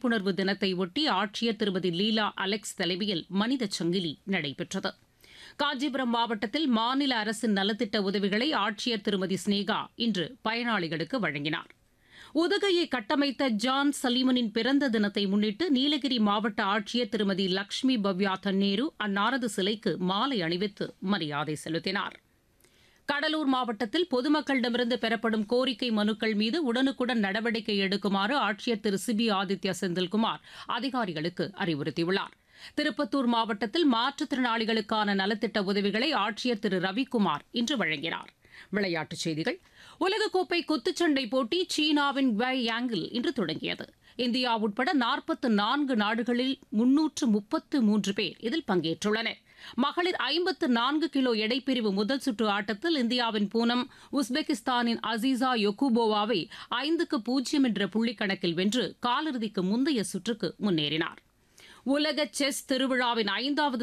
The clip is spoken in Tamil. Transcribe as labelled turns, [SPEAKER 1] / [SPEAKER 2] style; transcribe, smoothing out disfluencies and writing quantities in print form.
[SPEAKER 1] விழிப்புணர்வு தினத்தை ஒட்டி ஆட்சியர் திருமதி லீலா அலெக்ஸ் தலைமையில் மனித சங்கிலி நடைபெற்றது. காஞ்சிபுரம் மாவட்டத்தில் மாநில அரசின் நலத்திட்ட உதவிகளை ஆட்சியர் திருமதி ஸ்னேகா இன்று பயனாளிகளுக்கு வழங்கினார். உதகையை கட்டமைத்த ஜான் சலீமனின் பிறந்த தினத்தை முன்னிட்டு நீலகிரி மாவட்ட ஆட்சியர் திருமதி லட்சுமி பவ்யா தன்னேரு அன்னாரது சிலைக்கு மாலை அணிவித்து மரியாதை செலுத்தினார். கடலூர் மாவட்டத்தில் பொதுமக்களிடமிருந்து பெறப்படும் கோரிக்கை மனுக்கள் மீது உடனுக்குடன் நடவடிக்கை எடுக்குமாறு ஆட்சியர் திரு சிபி ஆதித்யா செந்தில்குமார் அதிகாரிகளுக்கு அறிவுறுத்தியுள்ளார். திருப்பத்தூர் மாவட்டத்தில் மாற்றுத்திறனாளிகளுக்கான நலத்திட்ட உதவிகளை ஆட்சியர் திரு ரவிக்குமார் இன்று வழங்கினார். விளையாட்டுச் செய்திகள். உலகக்கோப்பை குத்துச்சண்டை போட்டி சீனாவின் குவை யாங்கில் இன்று தொடங்கியது. இந்தியா உட்பட 44 நாடுகளில் 333 பேர் இதில் பங்கேற்றுள்ளனர். மகளிர் 54 கிலோ எடைப்பிரிவு முதல் சுற்று ஆட்டத்தில் இந்தியாவின் பூனம் உஸ்பெகிஸ்தானின் அசீசா யொகுபோவாவை 5-0 என்ற புள்ளிக்கணக்கில் வென்று காலிறுதிக்கு முந்தைய சுற்றுக்கு முன்னேறினார். உலக செஸ் திருவிழாவின் 5வது